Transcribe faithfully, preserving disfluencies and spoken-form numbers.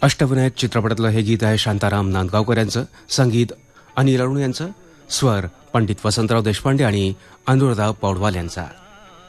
अष्टविनायक चित्रपटातलं हे गीत आहे शांताराम नांदगावकर यांचं, संगीत अनिल अरुण यांचं, स्वर पंडित वसंतराव देशपांडे आणि अनुराधा पौडवाल यांचा.